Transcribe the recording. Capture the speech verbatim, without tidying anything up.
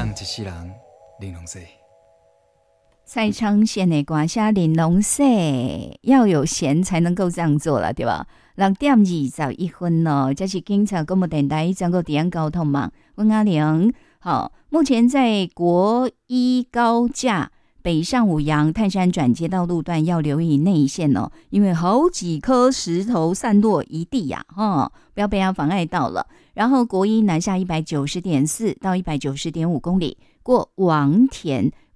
人一世人玲珑色。 蔡昌宪的歌写玲珑色，要有闲才能够这样做了，对吧？六点二十一分哦，这是警察广播电台掌管治安交通嘛。温阿玲，好，目前在国一高架北上五杨泰山转接道路段要留意内线哦，因为好几颗石头散落一地呀、啊，哈，不要被它妨碍到了。然后国一南下一百九十点四到一百九十点五公里，过王田